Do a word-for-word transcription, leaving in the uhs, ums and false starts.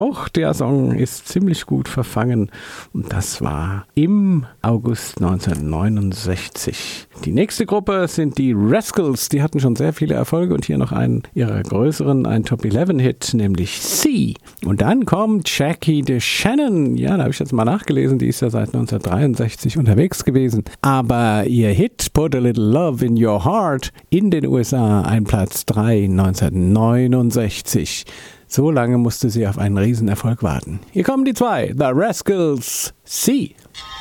Auch der Song ist ziemlich gut verfangen und das war im August neunzehnhundertneunundsechzig. Die nächste Gruppe sind die Rascals, die hatten schon sehr viele Erfolge und hier noch einen ihrer größeren, ein Top elf Hit, nämlich C. Und dann kommt Jackie DeShannon, ja, da habe ich jetzt mal nachgelesen, die ist ja seit neunzehnhundertdreiundsechzig unterwegs gewesen, aber ihr Hit Put a Little Love in Your Heart in den U S A, ein Platz drei neunzehnhundertneunundsechzig. So lange musste sie auf einen Riesenerfolg warten. Hier kommen die zwei, The Rascals, C.